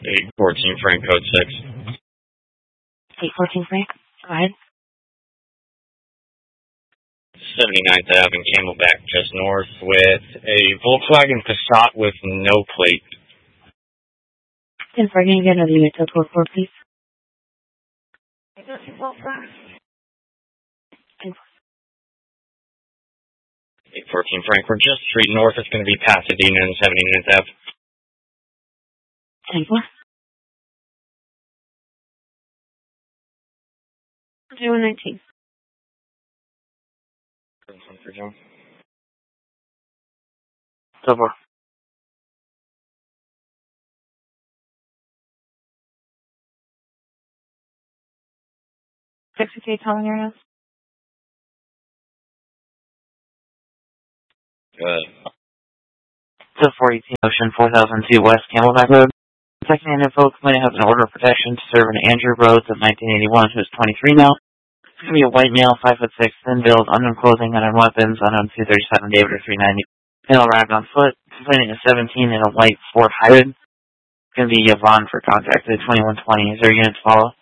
814 Frank, code 6. 814 Frank, go ahead. 79th Ave and Camelback just north with a Volkswagen Passat with no plate. Confirming again of the unit to 4, please. 814 Frank, we're just straight north. It's going to be Pasadena and 79th Ave. 10-4. 019. For John. So far. K calling your house. Good. So 418 Ocean 4002 West Camelback Road. Second-hand info complainant has an order of protection to serve an Andrew Rhodes of 1981 who is 23 now. It's going to be a white male, 5'6", thin build, unknown clothing, unknown weapons, unknown 237 David or 390. Male arrived on foot. Complainant is 17 in a white Ford Hybrid. It's going to be Yvonne for contact at 2120. Is there a unit to follow?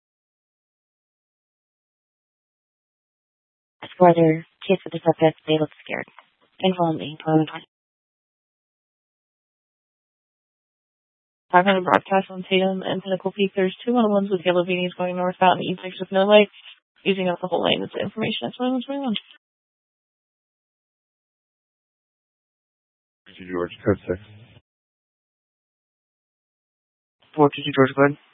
Further case with the subject, they look scared. Info on the 2120. 500 broadcast on Tatum and Pinnacle Peak. There's 2 101s with yellow beanies going northbound and E6 with no light. Using up the whole lane. It's information at 2121. George, code 6. 422 George, go ahead.